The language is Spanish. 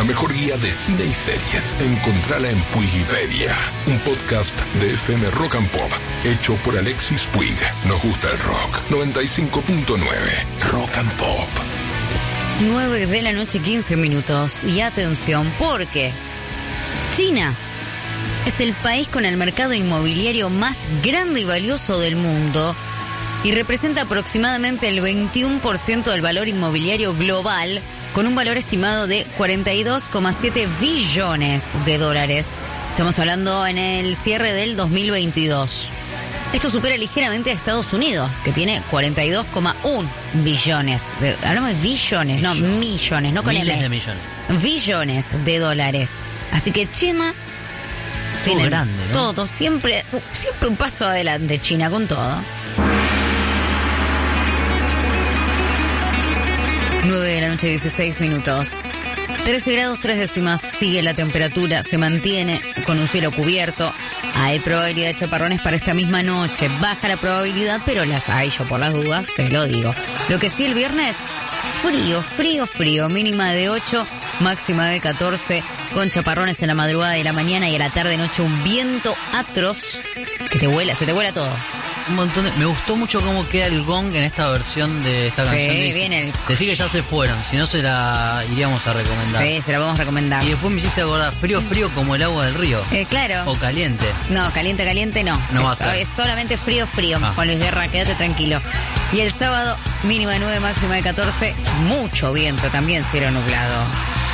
mejor guía de cine y series. Encontrala en Puigipedia, un podcast de FM Rock and Pop, hecho por Alexis Puig. Nos gusta el rock. 95.9 Rock and Pop. 9 de la noche, 15 minutos. Y atención, porque China es el país con el mercado inmobiliario más grande y valioso del mundo y representa aproximadamente el 21% del valor inmobiliario global, con un valor estimado de 42,7 billones de dólares. Estamos hablando en el cierre del 2022. Esto supera ligeramente a Estados Unidos, que tiene 42,1 billones. Hablamos de billones, no millones, no con miles M. de millones. Billones de dólares. Así que China tiene grande, ¿no? todo, siempre un paso adelante China con todo. 9 de la noche, 16 minutos. 13 grados 3 décimas, sigue la temperatura, se mantiene con un cielo cubierto. Hay probabilidad de chaparrones para esta misma noche. Baja la probabilidad, pero las hay, yo por las dudas te lo digo. Lo que sí, el viernes, frío. Mínima de 8, máxima de 14, con chaparrones en la madrugada y la mañana, y a la tarde-noche un viento atroz que se te vuela todo. Un montón de... Me gustó mucho cómo queda el gong en esta versión de esta canción. Sí, viene. Decí que ya se fueron, si no se la iríamos a recomendar. Sí, se la vamos a recomendar. Y después me hiciste acordar, frío como el agua del río. Claro. O caliente. No, caliente no. No va a ser. Es solamente frío. Ah. Juan Luis Guerra, quédate tranquilo. Y el sábado, mínima de 9, máxima de 14, mucho viento, también cielo nublado.